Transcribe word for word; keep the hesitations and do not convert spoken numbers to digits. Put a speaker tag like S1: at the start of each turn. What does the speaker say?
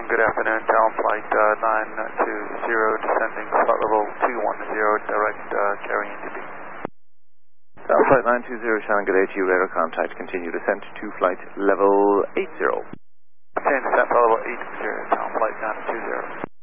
S1: good afternoon, Town Flight uh, nine two zero, descending flight level two one zero, direct uh, carrying N D B.
S2: Town Flight nine two zero, Shannon, good day to you, radar contact, continue descent to flight level eight zero.
S1: Maintain descent level eight zero, Town Flight nine two zero.